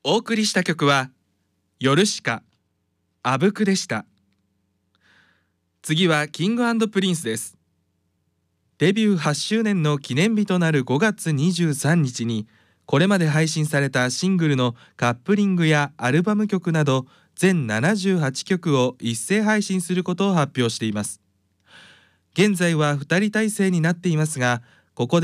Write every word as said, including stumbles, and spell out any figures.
お送りした曲はヨルシカ、あぶくでした。次はキング&プリンスです。デビューはっしゅうねんの記念日となるごがつにじゅうさんにちに、これまで配信されたシングルのカップリングやアルバム曲など全ななじゅうはちきょくを一斉配信することを発表しています。現在はふたり体制になっていますが、ここで